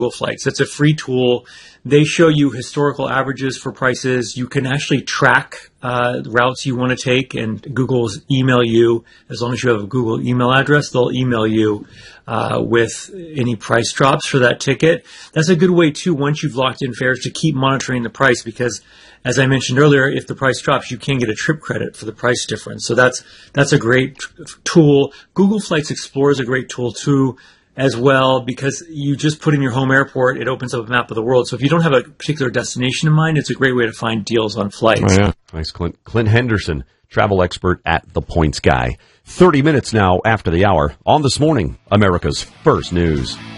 Google Flights. It's a free tool. They show you historical averages for prices. You can actually track routes you want to take, and Google's email you. As long as you have a Google email address, they'll email you with any price drops for that ticket. That's a good way, too, once you've locked in fares, to keep monitoring the price, because as I mentioned earlier, if the price drops, you can get a trip credit for the price difference. So that's a great tool. Google Flights Explorer is a great tool, too, as well, because you just put in your home airport, it opens up a map of the world. So if you don't have a particular destination in mind, it's a great way to find deals on flights. Oh, yeah. Nice, Clint. Clint Henderson, travel expert at The Points Guy. 30 minutes now after the hour on This Morning, America's First News.